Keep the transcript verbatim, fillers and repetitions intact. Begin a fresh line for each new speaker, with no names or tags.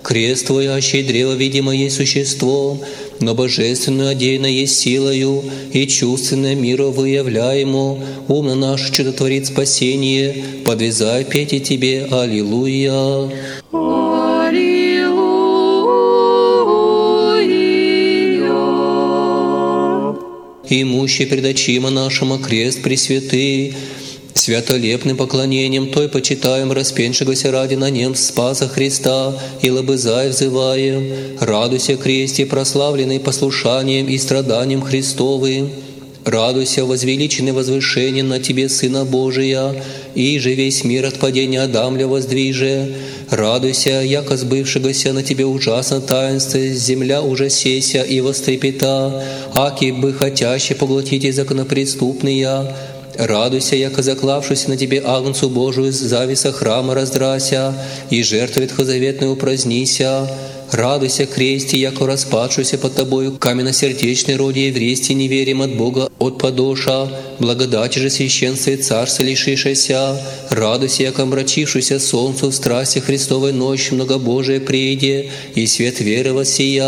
Крест Твой, аще древо видимо есть существом, но божественную одеяно есть силою, и чувственное миру выявляемо. Умно наш чудотворит спасение, подвязай пейте Тебе, аллилуйя. Имущий пред очима нашим крест пресвятый, святолепным поклонением Той почитаем распеншегося ради на нем Спаса Христа, и лобызай взываем, радуйся кресте, прославленный послушанием и страданием Христовым. Радуйся, возвеличенный возвышением на Тебе, Сына Божия, и же весь мир от падения Адамля воздвиже. Радуйся, яко сбывшегося на Тебе ужасно таинство, земля ужасеся и вострепета, аки бы хотяще поглотите законопреступные. Радуйся, яко заклавшуюся на Тебе Агнцу Божию завеса храма раздрася, и жертву ветхозаветную упразднися. Радуйся, кресте, яко распадшуюся под Тобою каменносердечный роде еврействе неверием от Бога от подоша, благодати же священства и царства лишишася. Радуйся, яко омрачившуюся солнцу в страсти Христовой ночь многобожие прийде, и свет веры воссия.